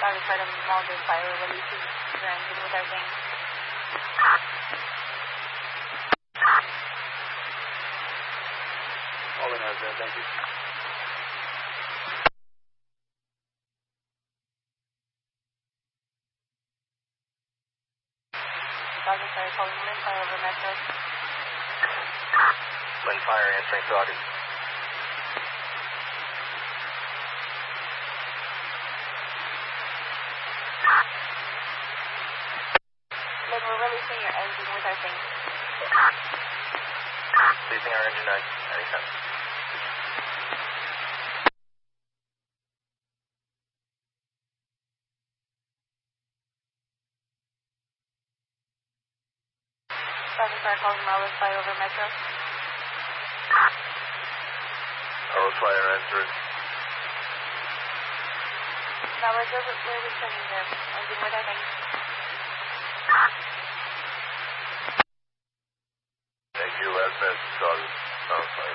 Sorry for the model fire releasing your engine with our thing. All in has that, thank you. Sorry, calling Lynn Fire over Metro. Lynn Fire answering Saugus. Lynn, we're releasing your engine with our thing. Releasing our engine 97. Sorry, calling Melrose Fire over Metro. Melrose Fire answering. Melrose, we're returning your engine with our thing. Thank you, last message, Saugus.